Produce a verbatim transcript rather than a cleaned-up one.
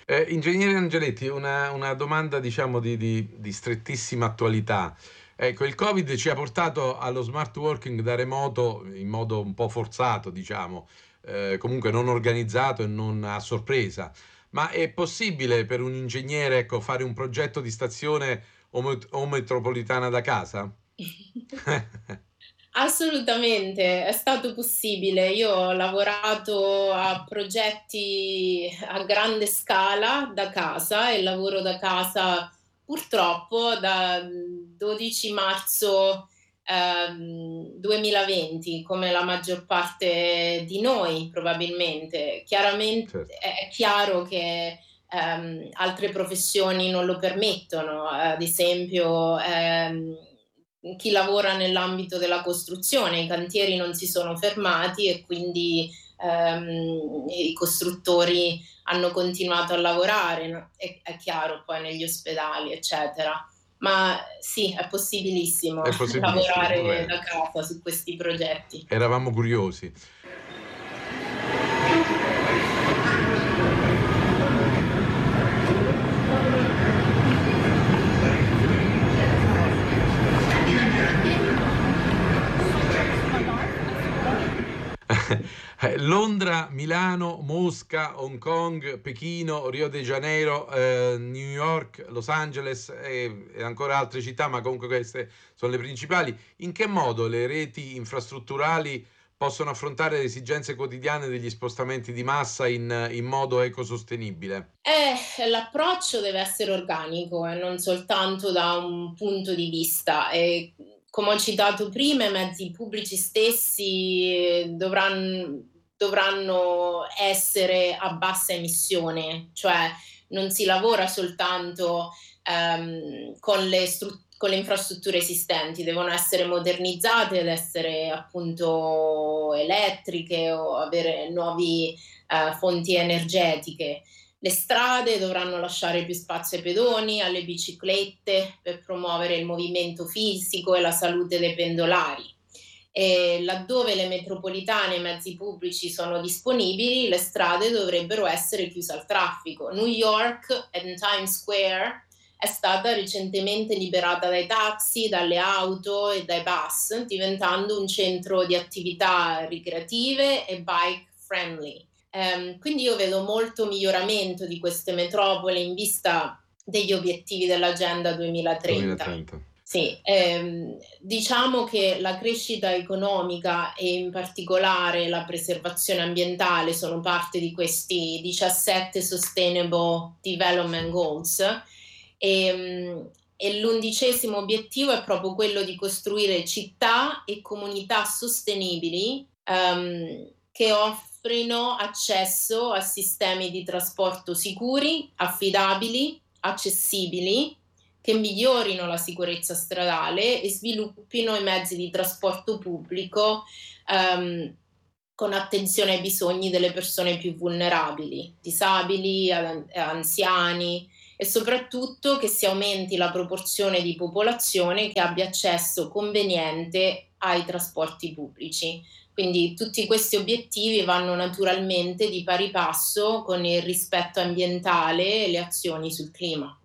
Eh, ingegnere Angeletti, una, una domanda diciamo di, di- di strettissima attualità. Ecco, il Covid ci ha portato allo smart working da remoto in modo un po' forzato, diciamo, eh, comunque non organizzato e non a sorpresa. Ma è possibile per un ingegnere, ecco, fare un progetto di stazione o, met- o metropolitana da casa? Assolutamente, è stato possibile. Io ho lavorato a progetti a grande scala da casa e lavoro da casa purtroppo da dodici marzo ehm, duemilaventi, come la maggior parte di noi probabilmente. Chiaramente Certo. è è chiaro che ehm, altre professioni non lo permettono, ad esempio ehm, chi lavora nell'ambito della costruzione, i cantieri non si sono fermati e quindi ehm, i costruttori hanno continuato a lavorare, no? È, è chiaro poi negli ospedali, eccetera. Ma sì, è possibilissimo È possibilissimo, va lavorare bene. da casa su questi progetti. Eravamo curiosi. Eh, Londra, Milano, Mosca, Hong Kong, Pechino, Rio de Janeiro, eh, New York, Los Angeles e, e ancora altre città, ma comunque queste sono le principali. In che modo le reti infrastrutturali possono affrontare le esigenze quotidiane degli spostamenti di massa in, in modo ecosostenibile? Eh, l'approccio deve essere organico e non soltanto da un punto di vista. E, come ho citato prima, i mezzi pubblici stessi eh, dovranno, dovranno essere a bassa emissione, cioè non si lavora soltanto ehm, con le strutture con le infrastrutture esistenti, devono essere modernizzate ed essere appunto elettriche o avere nuove fonti energetiche. Le strade dovranno lasciare più spazio ai pedoni, alle biciclette per promuovere il movimento fisico e la salute dei pendolari. E laddove le metropolitane e i mezzi pubblici sono disponibili, le strade dovrebbero essere chiuse al traffico. New York e Times Square è stata recentemente liberata dai taxi, dalle auto e dai bus, diventando un centro di attività ricreative e bike friendly. Ehm, quindi io vedo molto miglioramento di queste metropole in vista degli obiettivi dell'Agenda duemilatrenta. duemilatrenta. Sì, ehm, diciamo che la crescita economica e in particolare la preservazione ambientale sono parte di questi diciassette Sustainable Sì. Development Goals e, e l'undicesimo obiettivo è proprio quello di costruire città e comunità sostenibili ehm, che offrino accesso a sistemi di trasporto sicuri, affidabili, accessibili, che migliorino la sicurezza stradale e sviluppino i mezzi di trasporto pubblico ehm, con attenzione ai bisogni delle persone più vulnerabili, disabili, an- anziani e soprattutto che si aumenti la proporzione di popolazione che abbia accesso conveniente ai trasporti pubblici. Quindi tutti questi obiettivi vanno naturalmente di pari passo con il rispetto ambientale e le azioni sul clima.